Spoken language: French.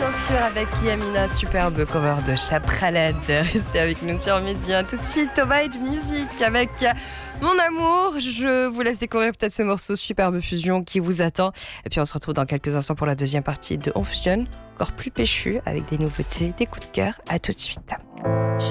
bien sûr, avec Yamina, superbe cover de Chapraled. Restez avec nous sur Midi. Tout de suite, Thomas Edge Music avec Mon Amour. Je vous laisse découvrir peut-être ce morceau, superbe fusion qui vous attend. Et puis on se retrouve dans quelques instants pour la deuxième partie de On Fusionne, encore plus péchu, avec des nouveautés, des coups de cœur. À tout de suite.